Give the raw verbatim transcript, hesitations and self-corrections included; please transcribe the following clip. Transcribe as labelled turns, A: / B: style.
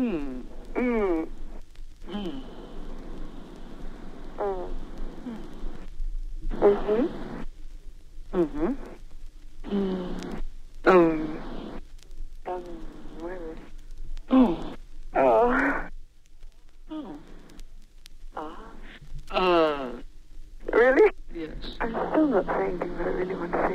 A: Mm.
B: Mm.
A: Mm.
B: Mm. Mhm.
A: Mhm.
B: Mm.
A: Um.
B: Um. Where is?
A: Oh.
B: Oh.
A: Oh.
B: Ah.
A: Uh.
B: Really?
A: Yes.
B: I'm still not saying things I really want to say.